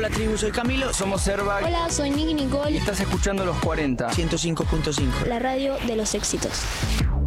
la tribu, soy Camilo. Somos Airbag. Hola, soy Nicky Nicole. Y estás escuchando Los 40. 105.5. La radio de los éxitos.